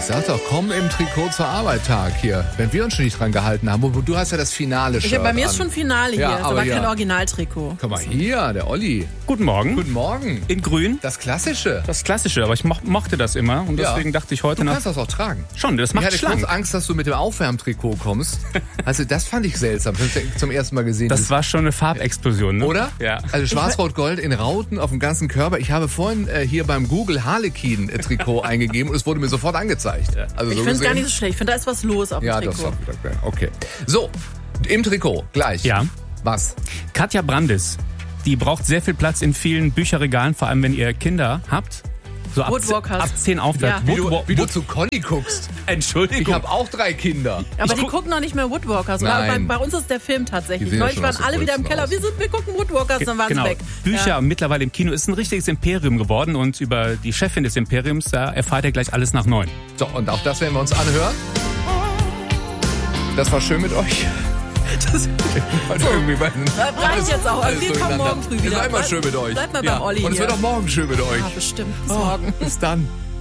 sag doch, komm im Trikot zur Arbeit Tag hier. Wenn wir uns schon nicht dran gehalten haben. Du hast ja das finale Shirt Bei mir an. ist schon Finale hier, Ja, ist aber aber ja. kein Originaltrikot. Guck mal hier, der Olli. Guten Morgen. Guten Morgen. In grün. Das Klassische. Das Klassische, aber ich mochte das immer und Ja. deswegen dachte ich heute Du noch... kannst das auch tragen. Schon, das Ich macht hatte kurz schlank. Angst, dass du mit dem Aufwärmtrikot kommst. Also das fand ich seltsam. Das habe ich zum ersten Mal gesehen. Das war schon eine Farbexplosion, ne? Oder? Ja. Also schwarz-rot-gold in Rauten auf dem ganzen Körper. Ich habe vorhin hier beim Google Harlequin-Trikot eingegeben und es wurde mir sofort angezeigt. Also Ich so finde es gar gesehen- nicht so schlecht. Ich finde, da ist was los auf dem Ja, Trikot. das ist auch wieder geil. Okay. So, im Trikot, gleich. Ja. Was? Katja Brandis, die braucht sehr viel Platz in vielen Bücherregalen, vor allem wenn ihr Kinder habt. So ab Woodwalkers. 10 aufwärts. Ja. Wie du zu Conny guckst. Ich Entschuldigung. habe auch 3 Kinder. Aber die gucken noch nicht mehr Woodwalkers. Nein. Bei uns ist der Film Die tatsächlich. sehen ja Neulich schon waren aus der alle wieder im Größten Keller. aus. Wir gucken Woodwalkers, dann waren Genau. sie weg. Bücher Ja. mittlerweile im Kino ist ein richtiges Imperium geworden und über die Chefin des Imperiums, da erfahrt ihr gleich alles nach 9. So, und auch das werden wir uns anhören. Das war schön mit euch. Das reicht jetzt auch. Alles Wir kommen durcheinander. morgen früh Es wieder. war immer schön mit euch. Bleib mal Ja. beim Olli Und es hier. wird auch morgen schön mit euch. Ja, bestimmt. Bis morgen. Bis dann.